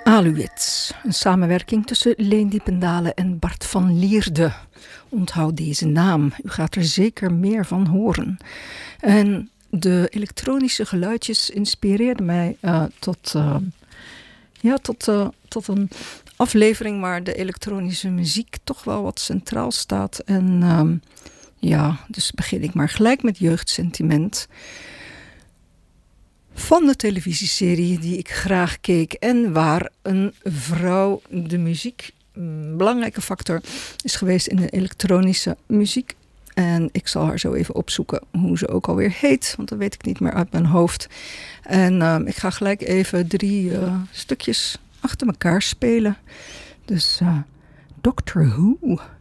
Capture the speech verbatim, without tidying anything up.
Aluit, een samenwerking tussen Leen Diependaele en Bart van Lierde. Onthoud deze naam, u gaat er zeker meer van horen. En de elektronische geluidjes inspireerden mij uh, tot, uh, ja, tot, uh, tot een aflevering waar de elektronische muziek toch wel wat centraal staat. En uh, ja, dus begin ik maar gelijk met Jeugdsentiment. Van de televisieserie die ik graag keek en waar een vrouw de muziek een belangrijke factor is geweest in de elektronische muziek. En ik zal haar zo even opzoeken hoe ze ook alweer heet, want dat weet ik niet meer uit mijn hoofd. En uh, ik ga gelijk even drie uh, stukjes achter elkaar spelen. Dus uh, Doctor Who.